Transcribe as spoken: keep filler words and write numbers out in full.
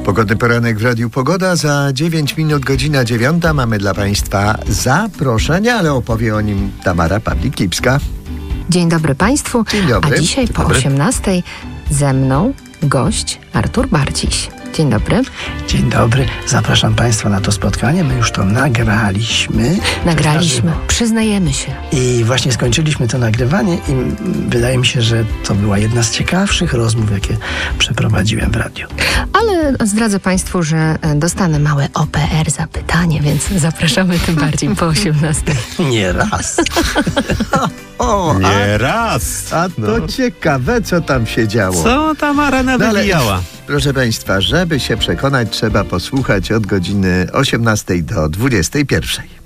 Pogodny poranek w Radiu Pogoda. Za dziewięć minut godzina dziewiąta mamy dla Państwa zaproszenie, ale opowie o nim Tamara Pawlik-Lipska. Dzień dobry Państwu. Dzień dobry. A dzisiaj Dzień po dobry. osiemnastej ze mną gość Artur Barciś. Dzień dobry. Dzień dobry. Zapraszam Państwa na to spotkanie. My już to nagraliśmy. Nagraliśmy. Przyznajemy się. I właśnie skończyliśmy to nagrywanie i wydaje mi się, że to była jedna z ciekawszych rozmów, jakie przeprowadziłem w radiu. Ale zdradzę Państwu, że dostanę małe O P R zapytanie, więc zapraszamy tym bardziej po osiemnastej. Nie raz. O, Nie raz. a, a to No. ciekawe, co tam się działo. Co Tamara nawijała? Proszę Państwa, żeby się przekonać, trzeba posłuchać od godziny osiemnastej do dwudziestej pierwszej.